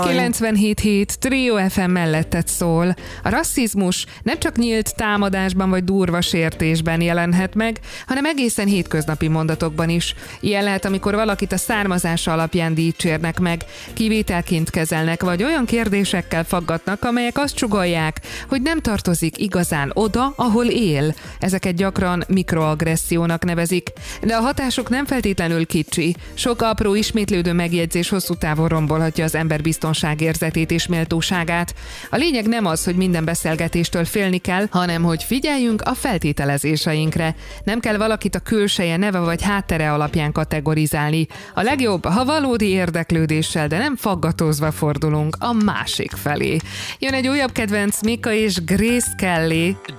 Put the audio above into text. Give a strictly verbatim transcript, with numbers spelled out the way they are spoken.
kilencvenhét hét Trio ef em mellettet szól. A rasszizmus nem csak nyílt támadásban vagy durva sértésben jelenhet meg, hanem egészen hétköznapi mondatokban is. Ilyen lehet, amikor valakit a származása alapján dicsérnek meg, kivételként kezelnek, vagy olyan kérdésekkel faggatnak, amelyek azt sugallják, hogy nem tartozik igazán oda, ahol él. Ezeket gyakran mikroagressziónak nevezik. De a hatásuk nem feltétlenül kicsi. Sok apró ismétlődő megjegyzés hosszú távon rombolhatja az ember biztonságérzetét és méltóságát. A lényeg nem az, hogy minden beszélgetéstől félni kell, hanem hogy figyeljünk a feltételezéseinkre. Nem kell valakit a külseje, neve vagy háttere alapján kategorizálni. A legjobb, ha valódi érdeklődéssel, de nem faggatózva fordulunk a másik felé. Jön egy újabb kedvenc, Mika és Grace Kelly.